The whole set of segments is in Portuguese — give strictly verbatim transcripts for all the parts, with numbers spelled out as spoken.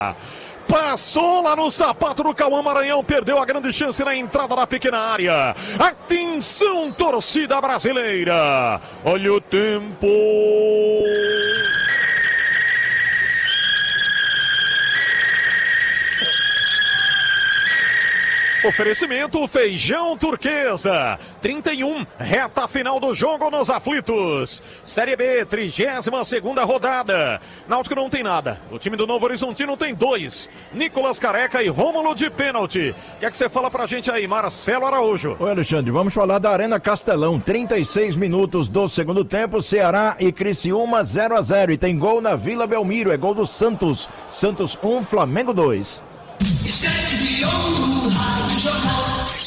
Passou lá no sapato do Cauã Maranhão, perdeu a grande chance na entrada da pequena área. Atenção, torcida brasileira. Olha o tempo. Oferecimento Feijão Turquesa, trinta e um, reta final do jogo nos aflitos. Série B, trigésima segunda rodada. Náutico não tem nada, o time do Novo Horizontino tem dois. Nicolas Careca e Rômulo de pênalti. O que é que você fala pra gente aí, Marcelo Araújo? Oi, Alexandre, vamos falar da Arena Castelão, trinta e seis minutos do segundo tempo, Ceará e Criciúma zero a zero. E tem gol na Vila Belmiro, é gol do Santos. Santos um, Flamengo dois. Estante de ouro, Rádio Jornal.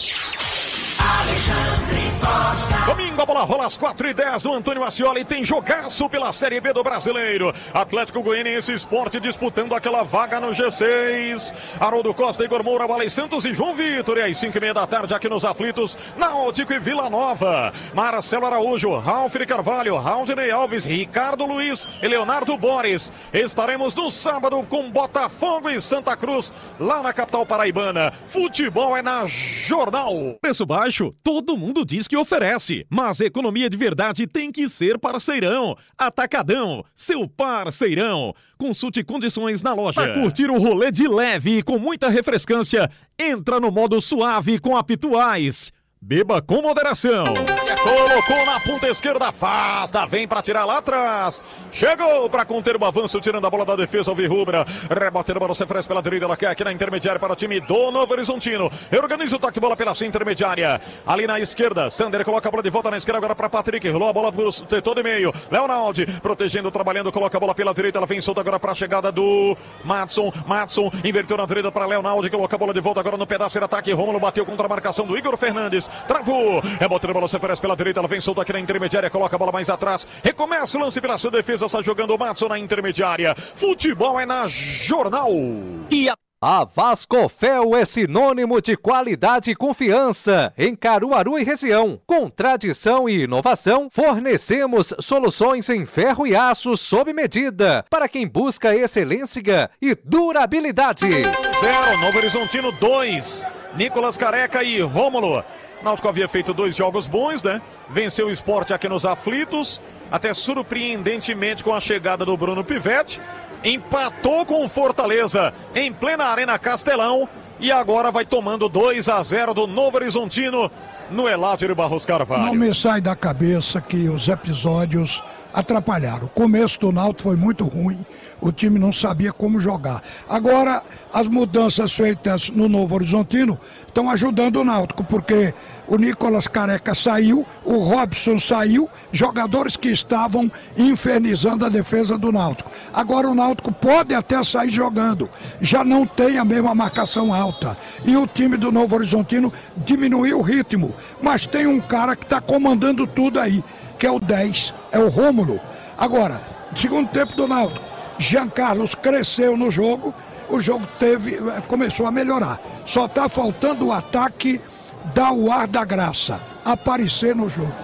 Alexandre Costa. Domingo a bola rola às quatro e dez do Antônio Ascioli. Tem jogaço pela Série B do Brasileiro. Atlético Goianiense Sport disputando aquela vaga no G seis. Haroldo Costa, Igor Moura, Vale Santos e João Vitor. E às cinco e meia da tarde aqui nos aflitos, Náutico e Vila Nova. Marcelo Araújo, Ralf de Carvalho, Raudinei Alves, Ricardo Luiz e Leonardo Borges. Estaremos no sábado com Botafogo e Santa Cruz, lá na capital paraibana. Futebol é na Jornal. Preço baixo, todo mundo diz que oferece, mas economia de verdade tem que ser parceirão. Atacadão, seu parceirão. Consulte condições na loja. Para curtir um rolê de leve e com muita refrescância, entra no modo suave com a Pituais. Beba com moderação. Colocou na ponta esquerda, afasta, vem para tirar lá atrás. Chegou para conter o avanço, tirando a bola da defesa, Alvirrubra. Rebatendo a bola, se oferece pela direita, ela quer aqui na intermediária para o time do Novo Horizontino. Organiza o toque de bola pela sua intermediária. Ali na esquerda, Sander coloca a bola de volta na esquerda agora para Patrick. Rolou a bola para o setor de meio. Leonaldi protegendo, trabalhando, coloca a bola pela direita. Ela vem solta agora para a chegada do Madson. Madson inverteu na direita para Leonaldi, coloca a bola de volta agora no pedaço de ataque. Rômulo bateu contra a marcação do Igor Fernandes. Travou, rebotando a bola, se oferece pela direita, ela vem solta aqui na intermediária, coloca a bola mais atrás, recomeça o lance pela sua defesa, está jogando o Madson na intermediária. Futebol é na Jornal. E a... A Vascofel é sinônimo de qualidade e confiança em Caruaru e região. Com tradição e inovação, fornecemos soluções em ferro e aço sob medida para quem busca excelência e durabilidade. Zero, Novo Horizontino dois, Nicolas Careca e Rômulo. Náutico havia feito dois jogos bons, né? Venceu o Sport aqui nos aflitos, até surpreendentemente com a chegada do Bruno Pivetti. Empatou com o Fortaleza em plena Arena Castelão e agora vai tomando dois a zero do Novo Horizontino no Eládio Barros Carvalho. Não me sai da cabeça que os episódios atrapalharam. O começo do Náutico foi muito ruim, o time não sabia como jogar. Agora, as mudanças feitas no Novo Horizontino estão ajudando o Náutico, porque o Nicolas Careca saiu, o Robson saiu, jogadores que estavam infernizando a defesa do Náutico. Agora o Náutico pode até sair jogando, já não tem a mesma marcação alta. E o time do Novo Horizontino diminuiu o ritmo, mas tem um cara que está comandando tudo aí, que é o dez, é o Rômulo. Agora, segundo tempo do Náutico, Jean Carlos cresceu no jogo, o jogo teve, começou a melhorar. Só está faltando o ataque dar o ar da graça, aparecer no jogo.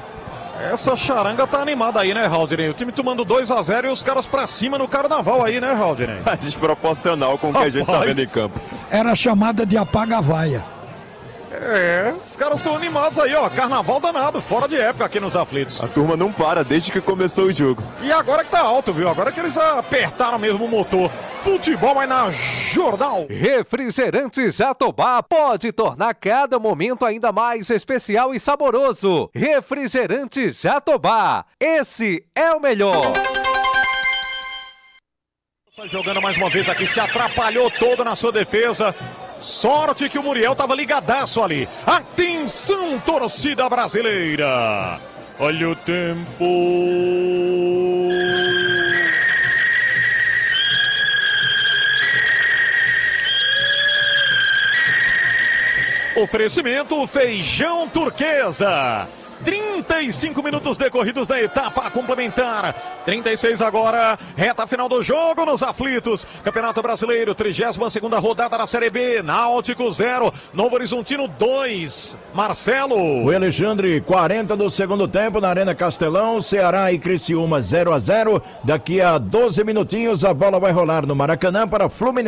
Essa charanga tá animada aí, né, Raudinei? O time tomando dois a zero e os caras pra cima no carnaval aí, né, Raudinei? Tá desproporcional com o que a gente tá vendo em campo. Era chamada de apaga-vaia. É, os caras estão animados aí, ó. Carnaval danado, fora de época aqui nos aflitos. A turma não para desde que começou o jogo. E agora que tá alto, viu? Agora que eles apertaram mesmo o motor. Futebol é na Jornal. Refrigerante Jatobá pode tornar cada momento ainda mais especial e saboroso. Refrigerante Jatobá, esse é o melhor. Jogando mais uma vez aqui, se atrapalhou todo na sua defesa. Sorte que o Muriel tava ligadaço ali. Atenção, torcida brasileira. Olha o tempo. Oferecimento Feijão Turquesa. trinta e cinco minutos decorridos da etapa complementar. trinta e seis agora, reta final do jogo nos aflitos. Campeonato Brasileiro, trigésima segunda rodada da Série B. Náutico zero, Novo Horizontino dois. Marcelo. O Alexandre, quarenta do segundo tempo na Arena Castelão. Ceará e Criciúma zero a zero. Daqui a doze minutinhos a bola vai rolar no Maracanã para Fluminense.